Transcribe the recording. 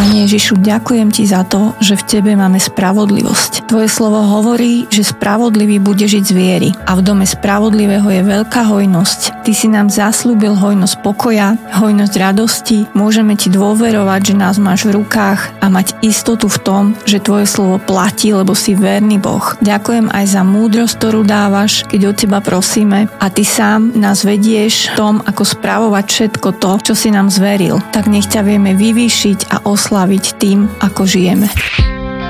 Pane Ježišu, ďakujem Ti za to, že v Tebe máme spravodlivosť. Tvoje slovo hovorí, že spravodlivý bude žiť z viery a v dome spravodlivého je veľká hojnosť. Ty si nám zasľúbil hojnosť pokoja, hojnosť radosti. Môžeme Ti dôverovať, že nás máš v rukách a mať istotu v tom, že Tvoje slovo platí, lebo si verný Boh. Ďakujem aj za múdrosť, ktorú dávaš, keď od Teba prosíme a Ty sám nás vedieš v tom, ako spravovať všetko to, čo si nám zveril. Tak nech ťa vieme vyvýšiť a oslaviť tým, ako žijeme.